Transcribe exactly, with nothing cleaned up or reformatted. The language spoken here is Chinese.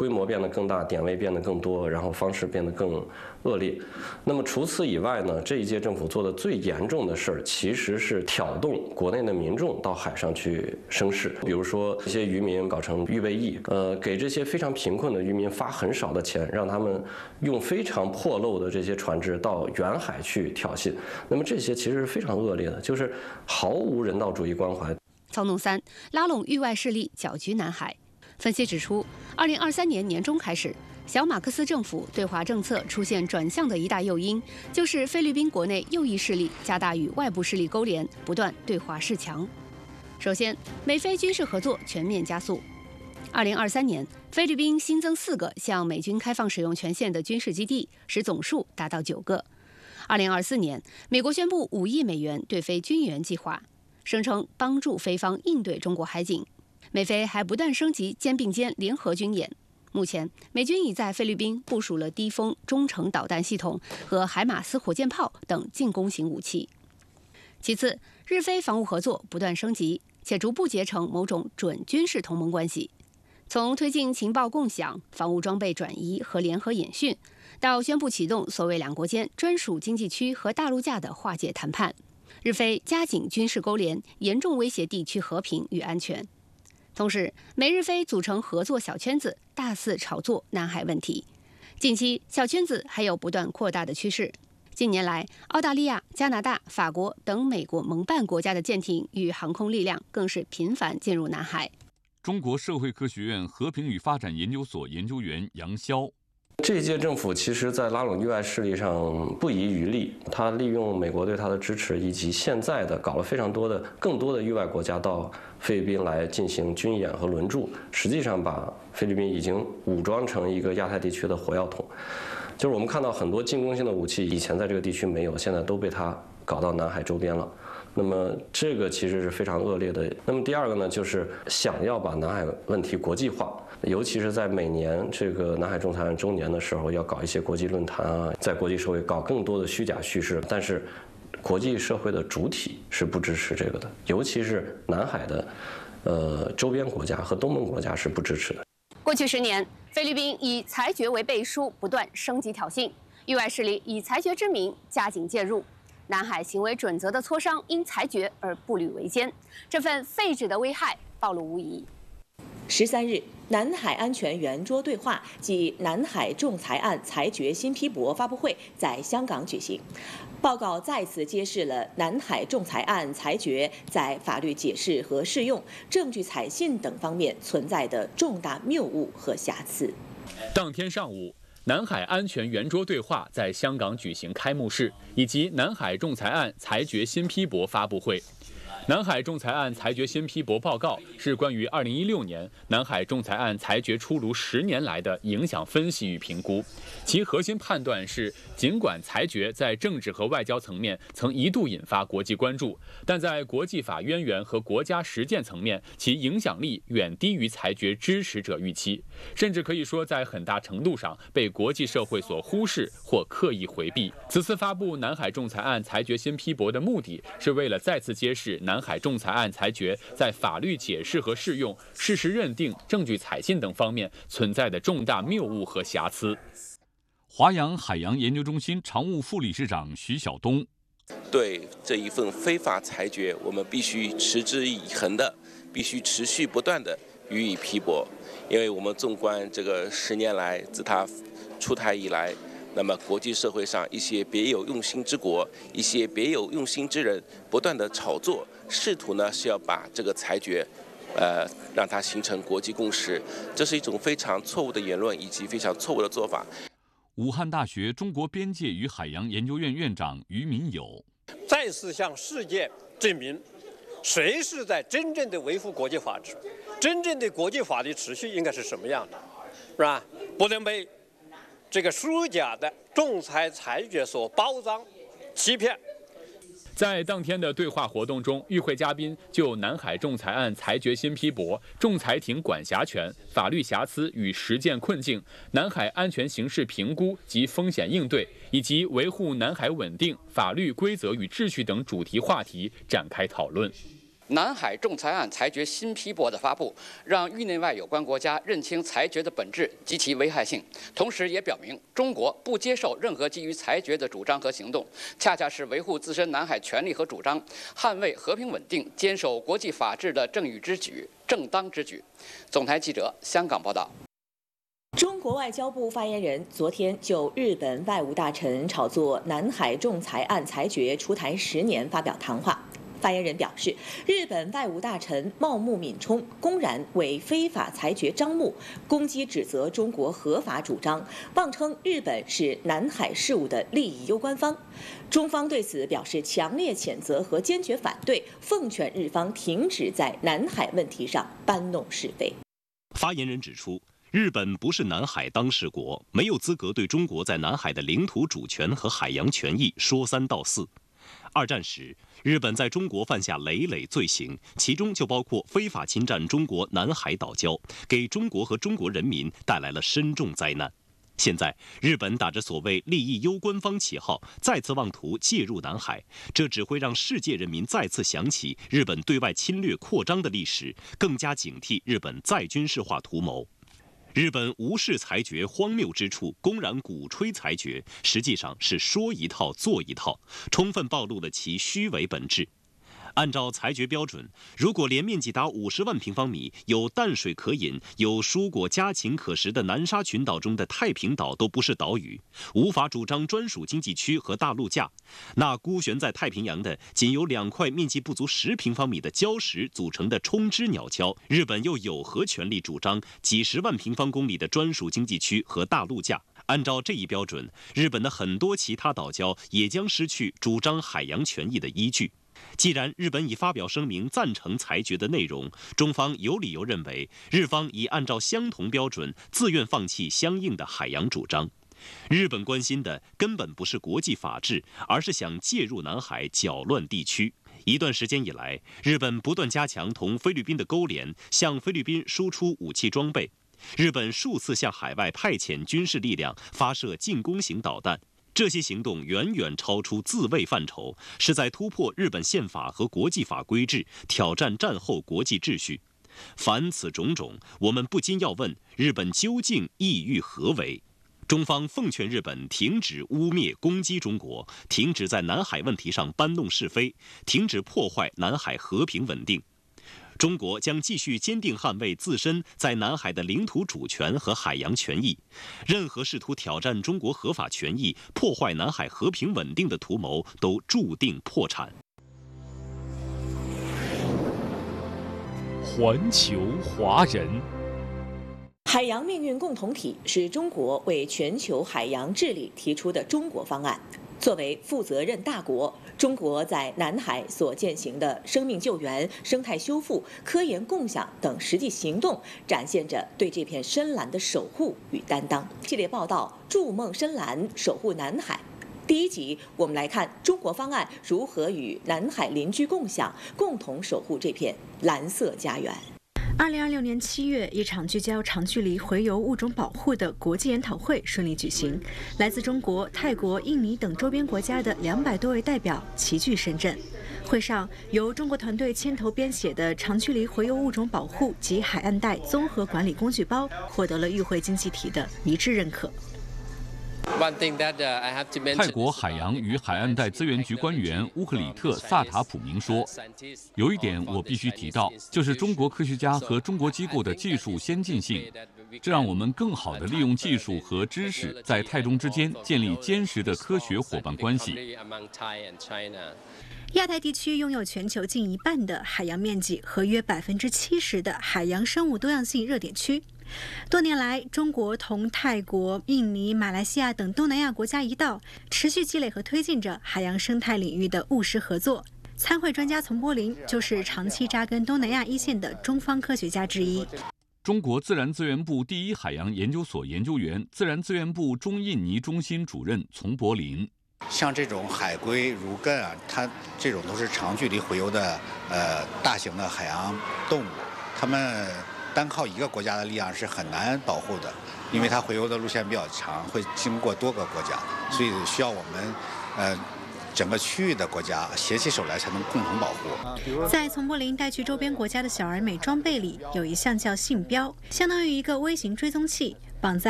规模变得更大，点位变得更多，然后方式变得更恶劣。那么除此以外呢，这一届政府做的最严重的事儿，其实是挑动国内的民众到海上去生事。比如说，这些渔民搞成预备役，呃，给这些非常贫困的渔民发很少的钱，让他们用非常破漏的这些船只到远海去挑衅。那么这些其实是非常恶劣的，就是毫无人道主义关怀。 操弄三，拉拢域外势力搅局南海。分析指出，二零二三年年中开始，小马克思政府对华政策出现转向的一大诱因，就是菲律宾国内右翼势力加大与外部势力勾连，不断对华示强。首先，美菲军事合作全面加速。二零二三年，菲律宾新增四个向美军开放使用权限的军事基地，使总数达到九个。二零二四年，美国宣布五亿美元对菲军援计划，声称帮助菲方应对中国海警。美菲还不断升级肩并肩联合军演。目前，美军已在菲律宾部署了低风中程导弹系统和海马斯火箭炮等进攻型武器。其次，日菲防务合作不断升级，且逐步结成某种准军事同盟关系。从推进情报共享、防务装备转移和联合演训，到宣布启动所谓两国间专属经济区和大陆架的划界谈判，日菲加紧军事勾连，严重威胁地区和平与安全。同时，美日菲组成合作小圈子，大肆炒作南海问题。近期，小圈子还有不断扩大的趋势。近年来，澳大利亚、加拿大、法国等美国盟办国家的舰艇与航空力量更是频繁进入南海。 中国社会科学院和平与发展研究所研究员杨潇。 这一届政府其实在拉拢域外势力上不遗余力，他利用美国对他的支持，以及现在的搞了非常多的更多的域外国家到菲律宾来进行军演和轮驻，实际上把菲律宾已经武装成一个亚太地区的火药桶。就是我们看到很多进攻性的武器以前在这个地区没有，现在都被他搞到南海周边了。那么这个其实是非常恶劣的。那么第二个呢，就是想要把南海问题国际化，尤其是在每年这个南海仲裁案周年的时候，要搞一些国际论坛啊，在国际社会搞更多的虚假叙事。但是国际社会的主体是不支持这个的，尤其是南海的呃周边国家和东盟国家是不支持的。 过去十年，菲律宾以裁决为背书，不断升级挑衅，域外势力以裁决之名加紧介入。南海行为准则的磋商因裁决而步履维艰，这份废止的危害暴露无遗。 十三日，南海安全圆桌对话暨南海仲裁案裁决新批驳发布会在香港举行。报告再次揭示了南海仲裁案裁决在法律解释和适用、证据采信等方面存在的重大谬误和瑕疵。 当天上午，南海安全圆桌对话在香港举行开幕式，以及南海仲裁案裁决新批驳发布会。南海仲裁案裁决新批驳报告是关于二零一六年南海仲裁案裁决出炉十年来的影响分析与评估，其核心判断是，尽管裁决在政治和外交层面曾一度引发国际关注，但在国际法渊源和国家实践层面，其影响力远低于裁决支持者预期，甚至可以说在很大程度上被国际社会所忽视或刻意回避。此次发布南海仲裁案裁决新批驳的目的，是为了再次揭示南海仲裁案裁决在法律解释和适用、事实认定、证据采信等方面存在的重大谬误和瑕疵。 华阳海洋研究中心常务副理事长徐晓东： 对这一份非法裁决，我们必须持之以恒的，必须持续不断的予以批驳，因为我们纵观这个十年来，自它出台以来，那么国际社会上一些别有用心之国、一些别有用心之人，不断的炒作，试图呢是要把这个裁决，呃，让它形成国际共识，这是一种非常错误的言论以及非常错误的做法。 武汉大学中国边界与海洋研究院院长于民友： 再次向世界证明，谁是在真正的维护国际法治，真正的国际法的秩序应该是什么样的，是吧？不能被这个虚假的仲裁裁决所包装、欺骗。 在当天的对话活动中，与会嘉宾就南海仲裁案裁决新批驳、仲裁庭管辖权、法律瑕疵与实践困境、南海安全形势评估及风险应对，以及维护南海稳定、法律规则与秩序等主题话题展开讨论。 南海仲裁案裁决新批驳的发布，让域内外有关国家认清裁决的本质及其危害性，同时也表明中国不接受任何基于裁决的主张和行动，恰恰是维护自身南海权利和主张、捍卫和平稳定、坚守国际法治的正义之举、正当之举。总台记者香港报道。 中国外交部发言人昨天就日本外务大臣炒作南海仲裁案裁决出台十年发表谈话。发言人表示，日本外务大臣茂木敏充公然为非法裁决张目，攻击指责中国合法主张，妄称日本是南海事务的利益攸关方。中方对此表示强烈谴责和坚决反对，奉劝日方停止在南海问题上搬弄是非。 发言人指出，日本不是南海当事国，没有资格对中国在南海的领土主权和海洋权益说三道四。二战时，日本在中国犯下累累罪行，其中就包括非法侵占中国南海岛礁，给中国和中国人民带来了深重灾难。现在，日本打着所谓利益攸关方旗号，再次妄图介入南海，这只会让世界人民再次想起日本对外侵略扩张的历史，更加警惕日本再军事化图谋。日本无视裁决荒谬之处，公然鼓吹裁决，实际上是说一套做一套，充分暴露了其虚伪本质。按照裁决标准，如果连面积达五十万平方米、有淡水可饮、有蔬果家禽可食的南沙群岛中的太平岛都不是岛屿，无法主张专属经济区和大陆架，那孤悬在太平洋的仅由两块面积不足十平方米的礁石组成的冲之鸟礁，日本又有何权利主张几十万平方公里的专属经济区和大陆架？按照这一标准，日本的很多其他岛礁也将失去主张海洋权益的依据。既然日本已发表声明赞成裁决的内容，中方有理由认为日方已按照相同标准自愿放弃相应的海洋主张。日本关心的根本不是国际法治，而是想介入南海搅乱地区。一段时间以来，日本不断加强同菲律宾的勾连，向菲律宾输出武器装备。日本数次向海外派遣军事力量，发射进攻型导弹。这些行动远远超出自卫范畴，是在突破日本宪法和国际法规制，挑战战后国际秩序。凡此种种，我们不禁要问：日本究竟意欲何为？中方奉劝日本停止污蔑攻击中国，停止在南海问题上搬弄是非，停止破坏南海和平稳定。中国将继续坚定捍卫自身在南海的领土主权和海洋权益，任何试图挑战中国合法权益、破坏南海和平稳定的图谋都注定破产。 环球华人。 海洋命运共同体是中国为全球海洋治理提出的中国方案。作为负责任大国，中国在南海所践行的生命救援、生态修复、科研共享等实际行动，展现着对这片深蓝的守护与担当。系列报道《筑梦深蓝，守护南海》。第一集，我们来看中国方案如何与南海邻居共享，共同守护这片蓝色家园。 二零二六年七月，一场聚焦长距离洄游物种保护的国际研讨会顺利举行。来自中国、泰国、印尼等周边国家的两百多位代表齐聚深圳。会上，由中国团队牵头编写的《长距离洄游物种保护及海岸带综合管理工具包》获得了与会经济体的一致认可。 泰国海洋与海岸带资源局官员乌克里特·萨塔普明说：“有一点我必须提到，就是中国科学家和中国机构的技术先进性，这让我们更好地利用技术和知识，在泰中之间建立坚实的科学伙伴关系。” 亚太地区拥有全球近一半的海洋面积和约百分之七十的海洋生物多样性热点区。多年来，中国同泰国、印尼、马来西亚等东南亚国家一道，持续积累和推进着海洋生态领域的务实合作。参会专家丛柏林就是长期扎根东南亚一线的中方科学家之一。 中国自然资源部第一海洋研究所研究员、自然资源部中印尼中心主任丛柏林。 像这种海龟、儒艮啊，它这种都是长距离洄游的呃大型的海洋动物，它们单靠一个国家的力量是很难保护的，因为它洄游的路线比较长，会经过多个国家，所以需要我们呃整个区域的国家携起手来，才能共同保护。 在从柏林带去周边国家的小而美装备里，有一项叫信标，相当于一个微型追踪器，绑在